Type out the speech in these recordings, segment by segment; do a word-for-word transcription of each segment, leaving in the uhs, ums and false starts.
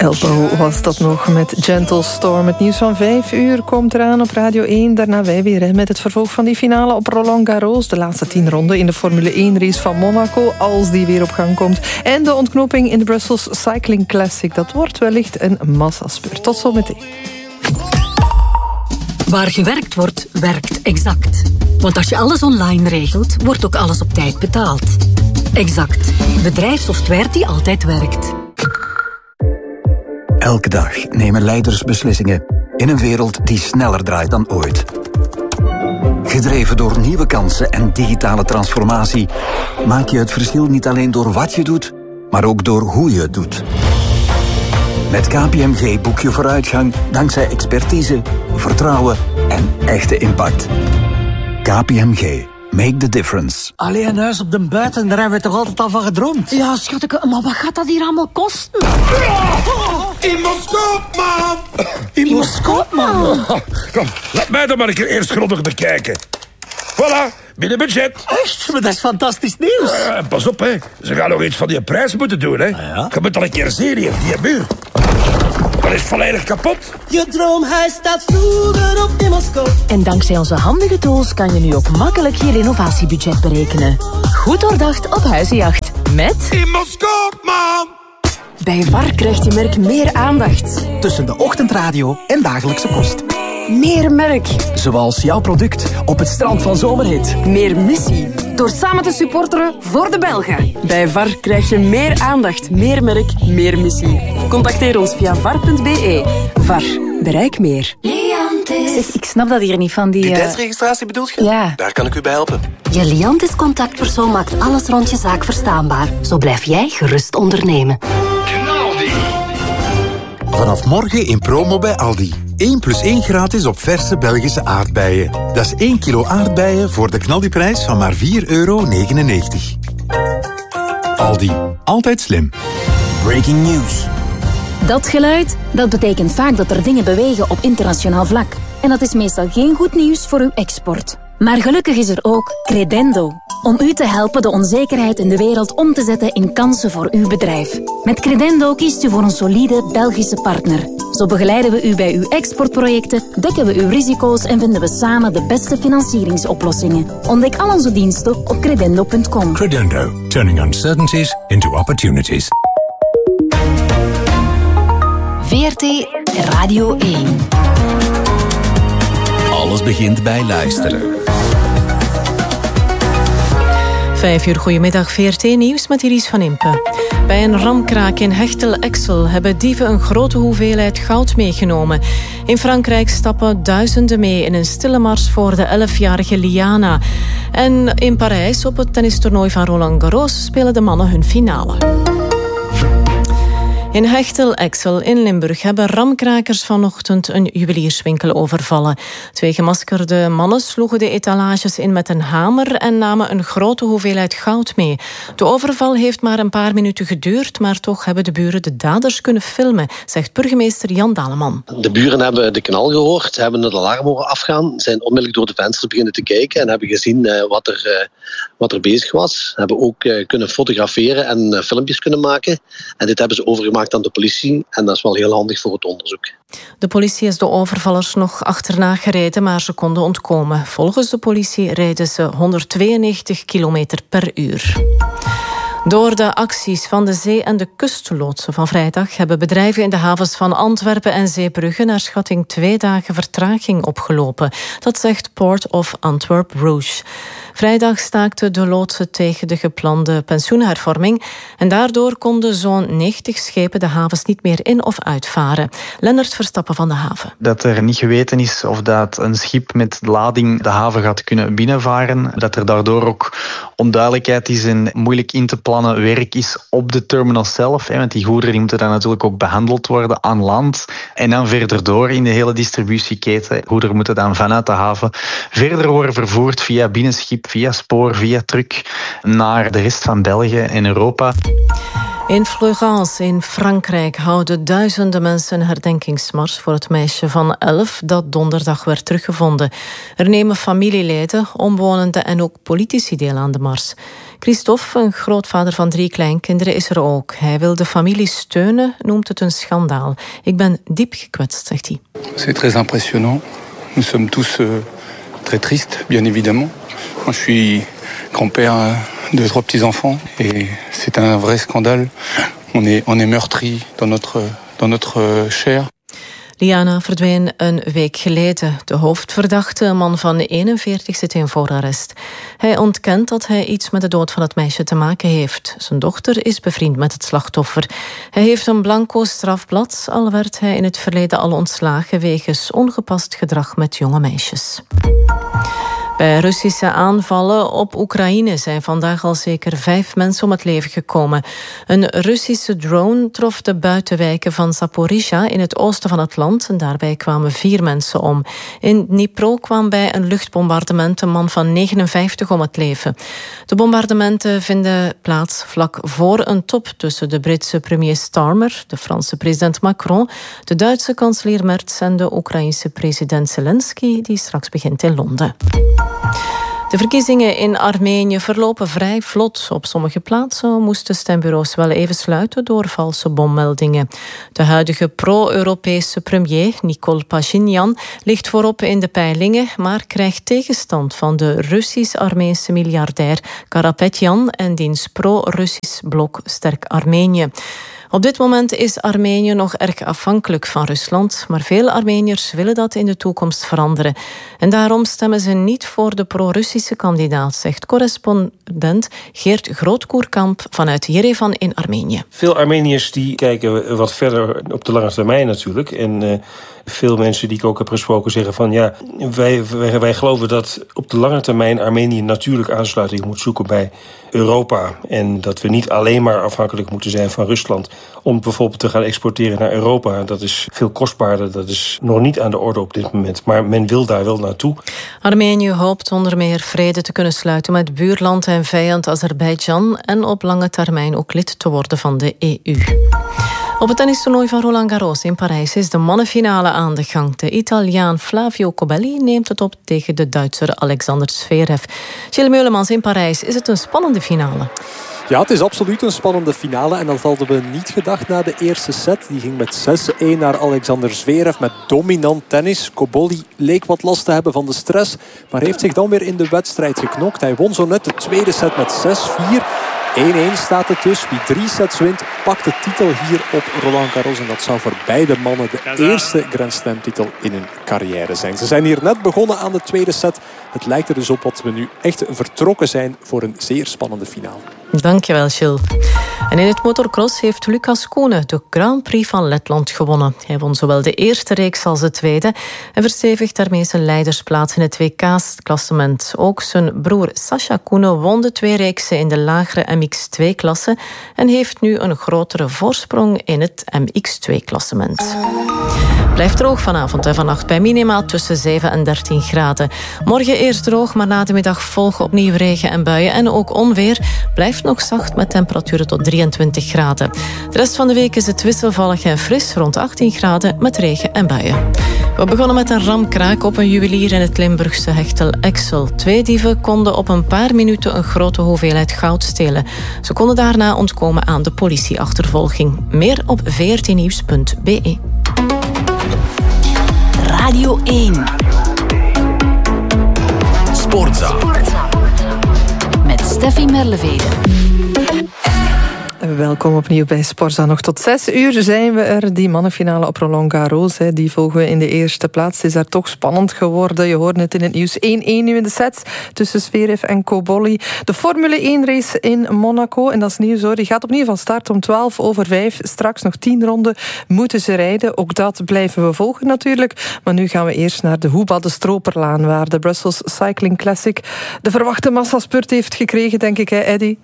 Elbow was dat nog met Gentle Storm. Het nieuws van vijf uur komt eraan op Radio één. Daarna wij weer met het vervolg van die finale op Roland Garros. De laatste tien ronden in de Formule één race van Monaco, als die weer op gang komt. En de ontknoping in de Brussels Cycling Classic. Dat wordt wellicht een massaspurt. Tot zometeen. Waar gewerkt wordt, werkt Exact. Want als je alles online regelt, wordt ook alles op tijd betaald. Exact. Bedrijfssoftware die altijd werkt. Elke dag nemen leiders beslissingen in een wereld die sneller draait dan ooit. Gedreven door nieuwe kansen en digitale transformatie maak je het verschil niet alleen door wat je doet, maar ook door hoe je het doet. Met K P M G boek je vooruitgang dankzij expertise, vertrouwen en echte impact. K P M G. Make the difference. Allee, een huis op de buiten, daar hebben we toch altijd al van gedroomd? Ja, schatje, maar wat gaat dat hier allemaal kosten? Imoscoop, man! Imoscoop, man! Kom, laat mij dan maar een keer eerst grondig bekijken. Voilà, binnen budget. Echt? Maar dat is fantastisch nieuws. Uh, pas op, hè. Ze gaan nog iets van die prijs moeten doen, hè. Ah, ja? Je moet al een keer zien hier, die muur. Dat is volledig kapot. Je droomhuis staat vroeger op Imoscoop. En dankzij onze handige tools kan je nu ook makkelijk je renovatiebudget berekenen. Goed doordacht op Huizenjacht. Met Imoscoop, man! Bij V A R krijgt je merk meer aandacht. Tussen de ochtendradio en dagelijkse kost. Meer merk. Zoals jouw product op het strand van Zomerhit. Meer missie. Door samen te supporteren voor de Belgen. Bij V A R krijg je meer aandacht, meer merk, meer missie. Contacteer ons via var punt b e. V A R. Bereik meer. Zeg, ik snap dat hier niet van die... Identiteitsregistratie bedoelt je? Ja. Daar kan ik u bij helpen. Je Liantis contactpersoon maakt alles rond je zaak verstaanbaar. Zo blijf jij gerust ondernemen. Vanaf morgen in promo bij Aldi. één plus één gratis op verse Belgische aardbeien. Dat is één kilo aardbeien voor de knaldiprijs van maar vier euro negenennegentig. Aldi. Altijd slim. Breaking news. Dat geluid, dat betekent vaak dat er dingen bewegen op internationaal vlak. En dat is meestal geen goed nieuws voor uw export. Maar gelukkig is er ook Credendo. Om u te helpen de onzekerheid in de wereld om te zetten in kansen voor uw bedrijf. Met Credendo kiest u voor een solide Belgische partner. Zo begeleiden we u bij uw exportprojecten, dekken we uw risico's en vinden we samen de beste financieringsoplossingen. Ontdek al onze diensten op credendo punt com. Credendo. Turning uncertainties into opportunities. V R T Radio één. Alles begint bij luisteren. Vijf uur, goedemiddag, V R T-nieuws met Iris van Impe. Bij een ramkraak in Hechtel-Exel hebben dieven een grote hoeveelheid goud meegenomen. In Frankrijk stappen duizenden mee in een stille mars voor de elfjarige Liana. En in Parijs, op het tennistoernooi van Roland Garros, spelen de mannen hun finale. In Hechtel-Exel in Limburg hebben ramkrakers vanochtend een juwelierswinkel overvallen. Twee gemaskerde mannen sloegen de etalages in met een hamer en namen een grote hoeveelheid goud mee. De overval heeft maar een paar minuten geduurd, maar toch hebben de buren de daders kunnen filmen, zegt burgemeester Jan Daleman. De buren hebben de knal gehoord, hebben het alarm horen afgaan, zijn onmiddellijk door de vensters beginnen te kijken en hebben gezien uh, wat, er, uh, wat er bezig was. Hebben ook uh, kunnen fotograferen en uh, filmpjes kunnen maken. En dit hebben ze overgemaakt aan de politie en dat is wel heel handig voor het onderzoek. De politie is de overvallers nog achterna gereden, maar ze konden ontkomen. Volgens de politie reden ze honderdtweeënnegentig kilometer per uur. Door de acties van de zee- en de kustloodsen van vrijdag hebben bedrijven in de havens van Antwerpen en Zeebrugge naar schatting twee dagen vertraging opgelopen. Dat zegt Port of Antwerp Rouge. Vrijdag staakten de loodsen tegen de geplande pensioenhervorming en daardoor konden zo'n negentig schepen de havens niet meer in of uitvaren. Lennart Verstappen van de haven. Dat er niet geweten is of dat een schip met lading de haven gaat kunnen binnenvaren. Dat er daardoor ook onduidelijkheid is en moeilijk in te plannen werk is op de terminal zelf. Want die goederen die moeten dan natuurlijk ook behandeld worden aan land. En dan verder door in de hele distributieketen. Goederen moeten dan vanuit de haven verder worden vervoerd via binnenschip, via spoor, via truck naar de rest van België en Europa. In Fleurance in Frankrijk houden duizenden mensen een herdenkingsmars voor het meisje van elf dat donderdag werd teruggevonden. Er nemen familieleden, omwonenden en ook politici deel aan de mars. Christophe, een grootvader van drie kleinkinderen, is er ook. Hij wil de familie steunen, noemt het een schandaal. Ik ben diep gekwetst, zegt hij. C'est très impressionnant. Nous sommes tous euh, très tristes, bien évidemment. Moi, je suis grand-père de trois petits-enfants et c'est un vrai scandale. On est, on est meurtri dans notre, dans notre chair. Liana verdween een week geleden. De hoofdverdachte, een man van eenenveertig, zit in voorarrest. Hij ontkent dat hij iets met de dood van het meisje te maken heeft. Zijn dochter is bevriend met het slachtoffer. Hij heeft een blanco strafblad, al werd hij in het verleden al ontslagen wegens ongepast gedrag met jonge meisjes. Bij Russische aanvallen op Oekraïne zijn vandaag al zeker vijf mensen om het leven gekomen. Een Russische drone trof de buitenwijken van Zaporizhia in het oosten van het land en daarbij kwamen vier mensen om. In Dnipro kwam bij een luchtbombardement een man van negenenvijftig om het leven. De bombardementen vinden plaats vlak voor een top tussen de Britse premier Starmer, de Franse president Macron, de Duitse kanselier Merz en de Oekraïense president Zelensky, die straks begint in Londen. De verkiezingen in Armenië verlopen vrij vlot. Op sommige plaatsen moesten stembureaus wel even sluiten door valse bommeldingen. De huidige pro-Europese premier, Nikol Pashinyan, ligt voorop in de peilingen, maar krijgt tegenstand van de Russisch-Armeense miljardair Karapetyan en diens pro-Russisch blok Sterk Armenië. Op dit moment is Armenië nog erg afhankelijk van Rusland, maar veel Armeniërs willen dat in de toekomst veranderen. En daarom stemmen ze niet voor de pro-Russische kandidaat, zegt correspondent Geert Grootkoerkamp vanuit Jerevan in Armenië. Veel Armeniërs die kijken wat verder op de lange termijn natuurlijk. En uh, veel mensen die ik ook heb gesproken zeggen van ja, wij, wij, wij geloven dat op de lange termijn Armenië natuurlijk aansluiting moet zoeken bij Europa. En dat we niet alleen maar afhankelijk moeten zijn van Rusland om bijvoorbeeld te gaan exporteren naar Europa. Dat is veel kostbaarder, dat is nog niet aan de orde op dit moment. Maar men wil daar wel naartoe. Armenië hoopt onder meer vrede te kunnen sluiten met buurland en vijand Azerbeidzjan en op lange termijn ook lid te worden van de E U. Op het tennistoernooi van Roland Garros in Parijs is de mannenfinale aan de gang. De Italiaan Flavio Cobolli neemt het op tegen de Duitser Alexander Zverev. Gilles Meulemans in Parijs, is het een spannende finale? Ja, het is absoluut een spannende finale. En dat hadden we niet gedacht na de eerste set. Die ging met zes-een naar Alexander Zverev met dominant tennis. Cobolli leek wat last te hebben van de stress, maar heeft zich dan weer in de wedstrijd geknokt. Hij won zo net de tweede set met zes vier. één-één staat het dus. Wie drie sets wint, pakt de titel hier op Roland Garros. En dat zou voor beide mannen de eerste Grand Slam titel in hun carrière zijn. Ze zijn hier net begonnen aan de tweede set. Het lijkt er dus op dat we nu echt vertrokken zijn voor een zeer spannende finale. Dankjewel, Gilles. En in het motocross heeft Lucas Koenen de Grand Prix van Letland gewonnen. Hij won zowel de eerste reeks als de tweede en verstevigt daarmee zijn leidersplaats in het W K-klassement. Ook zijn broer Sascha Koenen won de twee reeksen in de lagere M X twee klasse en heeft nu een grotere voorsprong in het M X twee klassement. Blijft droog vanavond en vannacht bij minima tussen zeven en dertien graden. Morgen eerst droog, maar na de middag volgen opnieuw regen en buien. En ook onweer blijft nog zacht met temperaturen tot drieëntwintig graden. De rest van de week is het wisselvallig en fris rond achttien graden met regen en buien. We begonnen met een ramkraak op een juwelier in het Limburgse Hechtel Exel. Twee dieven konden op een paar minuten een grote hoeveelheid goud stelen. Ze konden daarna ontkomen aan de politieachtervolging. Meer op v r t nieuws punt b e. Radio één. Sportza. Met Steffi Merlevede. Welkom opnieuw bij Sportza. Nog tot zes uur zijn we er. Die mannenfinale op Roland Garros, hè, die volgen we in de eerste plaats. Het is daar toch spannend geworden. Je hoorde het in het nieuws. één-één nu in de sets tussen Zverev en Cobolli. De Formule één race in Monaco. En dat is nieuws hoor. Die gaat opnieuw van start om twaalf over vijf. Straks nog tien ronden moeten ze rijden. Ook dat blijven we volgen natuurlijk. Maar nu gaan we eerst naar de Hoeba de Stroperlaan, waar de Brussels Cycling Classic de verwachte massaspurt heeft gekregen, denk ik, hè, Eddy?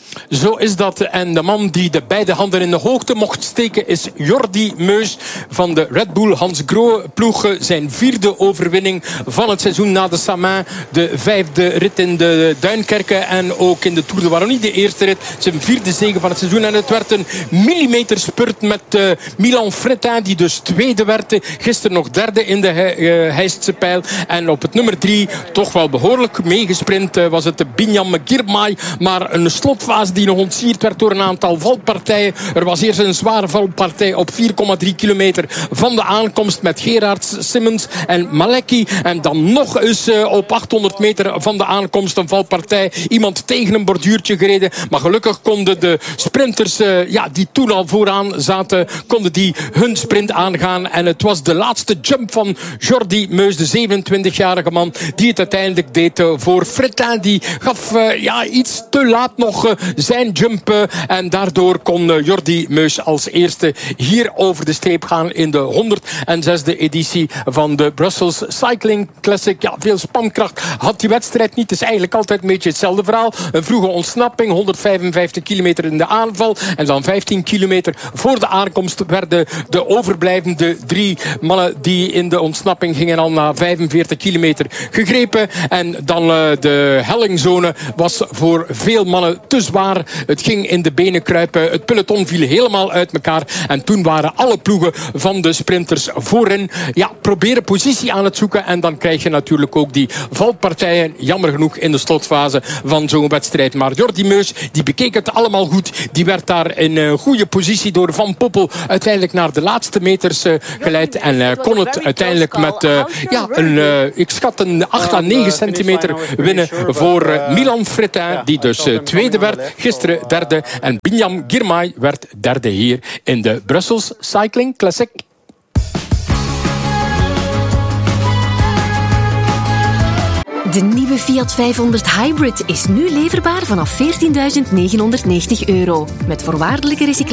Zo is dat. En de man die de beide handen in de hoogte mocht steken is Jordi Meus van de Red Bull Hans Grohe ploeg. Zijn vierde overwinning van het seizoen na de Samin. De vijfde rit in de Duinkerke en ook in de Tour de Wallonie. De eerste rit, zijn vierde zege van het seizoen. En het werd een millimeter spurt met uh, Milan Fretin, die dus tweede werd. Gisteren nog derde in de uh, Heistse pijl. En op het nummer drie toch wel behoorlijk meegesprint uh, was het de Binyam Girmay. Maar een slotfase die nog ontsierd werd door een aantal valpartijen. Er was eerst een zware valpartij op vier komma drie kilometer van de aankomst met Gerard Simmons en Malecki. En dan nog eens uh, op achthonderd meter van de aankomst een valpartij. Iemand tegen een borduurtje gereden. Maar gelukkig konden de sprinters, uh, ja, die toen al vooraan zaten, konden die hun sprint aangaan. En het was de laatste jump van Jordi Meus, de zevenentwintigjarige man, die het uiteindelijk deed uh, voor Fretin. Die gaf uh, ja, iets te laat nog uh, zijn jump. Uh, en daardoor kon uh, Jordi Meus als eerste hier over de streep gaan in de honderdzesde editie van de Brussels Cycling Classic. Ja, veel spankracht had die wedstrijd niet. Het is eigenlijk altijd een beetje hetzelfde verhaal. Een vroege ontsnapping, honderdvijfenvijftig kilometer in de aanval. En dan vijftien kilometer voor de aankomst werden de overblijvende drie mannen die in de ontsnapping gingen al na vijfenveertig kilometer gegrepen. En dan uh, de hellingzone was voor veel mannen te zwaar. Het ging in de benen kruipen. Het peloton viel helemaal uit elkaar. En toen waren alle ploegen van de sprinters voorin. Ja, proberen positie aan het zoeken. En dan krijg je natuurlijk ook die valpartijen. Jammer genoeg in de slotfase van zo'n wedstrijd. Maar Jordi Meus, die bekeek het allemaal goed. Die werd daar in een goede positie door Van Poppel uiteindelijk naar de laatste meters uh, geleid. En uh, kon het uiteindelijk met uh, ja, een, uh, ik schat een acht à negen centimeter winnen voor uh, Milan Fretin. Die dus uh, tweede werd. Gisteren derde. En Binyam Girmay werd derde hier in de Brussels Cycling Classic. De nieuwe Fiat vijfhonderd Hybrid is nu leverbaar vanaf veertienduizend negenhonderdnegentig euro. Met voorwaardelijke recyclage.